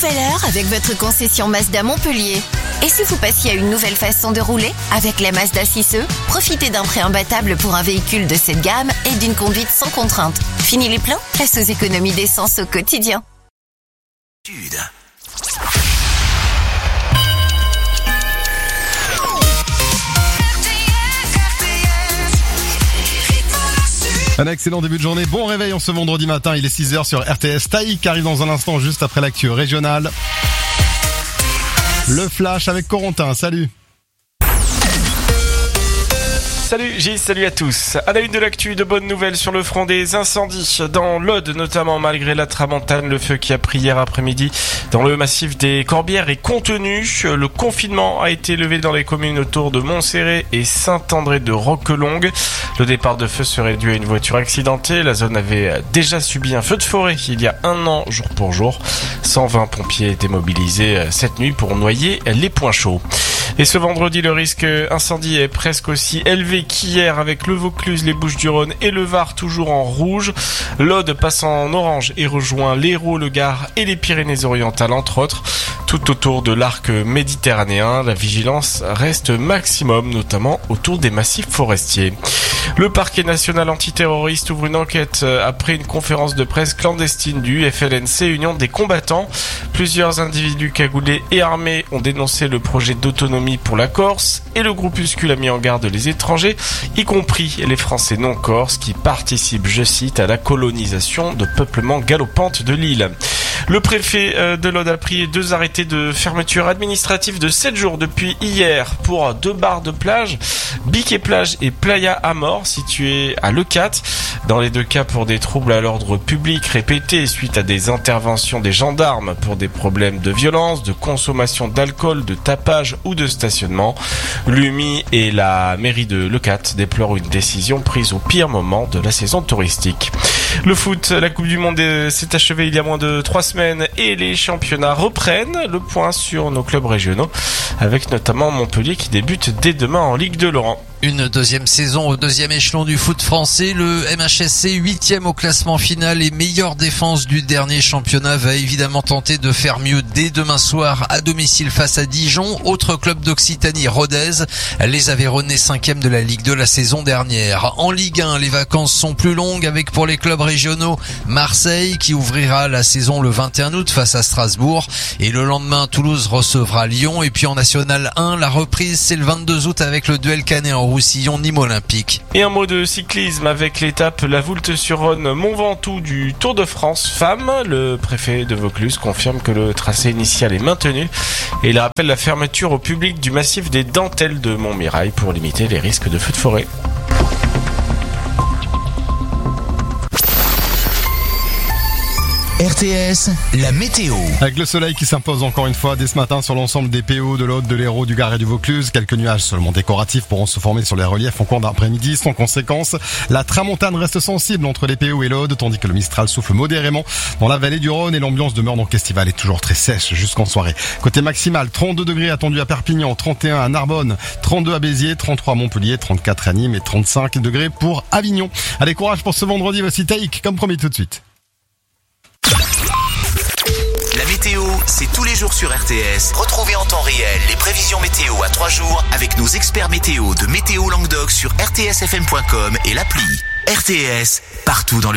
nouvelle ère avec votre concession Mazda Montpellier. Et si vous passiez à une nouvelle façon de rouler? Avec la Mazda 6e, profitez d'un prix imbattable pour un véhicule de cette gamme et d'une conduite sans contrainte. Fini les pleins, place aux économies d'essence au quotidien. Un excellent début de journée, bon réveil en ce vendredi matin, il est 6h sur RTS. Taïk arrive dans un instant juste après l'actu régionale. Le flash avec Corentin, salut. Salut Gilles, salut à tous. À la une de l'actu, de bonnes nouvelles sur le front des incendies. Dans l'Aude notamment, malgré la tramontane, le feu qui a pris hier après-midi dans le massif des Corbières est contenu. Le confinement a été levé dans les communes autour de Montserrat et Saint-André de Roquelongue. Le départ de feu serait dû à une voiture accidentée. La zone avait déjà subi un feu de forêt il y a un an, jour pour jour. 120 pompiers étaient mobilisés cette nuit pour noyer les points chauds. Et ce vendredi, le risque incendie est presque aussi élevé qu'hier avec le Vaucluse, les Bouches-du-Rhône et le Var toujours en rouge. L'Aude passe en orange et rejoint l'Hérault, le Gard et les Pyrénées-Orientales entre autres. Tout autour de l'arc méditerranéen, la vigilance reste maximum, notamment autour des massifs forestiers. Le parquet national antiterroriste ouvre une enquête après une conférence de presse clandestine du FLNC, Union des combattants. Plusieurs individus cagoulés et armés ont dénoncé le projet d'autonomie pour la Corse et le groupuscule a mis en garde les étrangers, y compris les Français non corses qui participent, je cite, à la colonisation de peuplement galopante de l'île. Le préfet de l'Aude a pris 2 arrêtés de fermeture administrative de 7 jours depuis hier pour 2 bars de plage, Biquet Plage et Playa Amor, situés à Leucate. Dans les 2 cas pour des troubles à l'ordre public répétés suite à des interventions des gendarmes pour des problèmes de violence, de consommation d'alcool, de tapage ou de stationnement. L'UMI et la mairie de Leucate déplorent une décision prise au pire moment de la saison touristique. Le foot, la Coupe du Monde s'est achevée il y a moins de 3 semaines et les championnats reprennent. Le point sur nos clubs régionaux avec notamment Montpellier qui débute dès demain en Ligue 2, Laurent. Une deuxième saison au 2e échelon du foot français. Le MHSC 8e au classement final et meilleure défense du dernier championnat va évidemment tenter de faire mieux dès demain soir à domicile face à Dijon. Autre club d'Occitanie, Rodez. Les Aveyronnais 5e de la Ligue 2 la saison dernière. En Ligue 1, les vacances sont plus longues avec pour les clubs régionaux Marseille qui ouvrira la saison le 21 août face à Strasbourg. Et le lendemain, Toulouse recevra Lyon. Et puis en National 1, la reprise c'est le 22 août avec le duel canet en Roussillon, Nîmes Olympique. Et un mot de cyclisme avec l'étape La Voulte-sur-Rhône Mont Ventoux du Tour de France Femmes. Le préfet de Vaucluse confirme que le tracé initial est maintenu et il rappelle la fermeture au public du massif des Dentelles de Montmirail pour limiter les risques de feux de forêt. RTS, la météo. Avec le soleil qui s'impose encore une fois dès ce matin sur l'ensemble des PO de l'Aude, de l'Hérault, du Gard et du Vaucluse. Quelques nuages seulement décoratifs pourront se former sur les reliefs en cours d'après-midi. Sans conséquence, la tramontane reste sensible entre les PO et l'Aude, tandis que le Mistral souffle modérément dans la vallée du Rhône et l'ambiance demeure donc estivale est toujours très sèche jusqu'en soirée. Côté maximal, 32 degrés attendus à Perpignan, 31 à Narbonne, 32 à Béziers, 33 à Montpellier, 34 à Nîmes et 35 degrés pour Avignon. Allez, courage pour ce vendredi, voici Taïk, comme promis tout de suite. La météo, c'est tous les jours sur RTS. Retrouvez en temps réel les prévisions météo à 3 jours avec nos experts météo de Météo Languedoc sur rtsfm.com et l'appli. RTS, partout dans le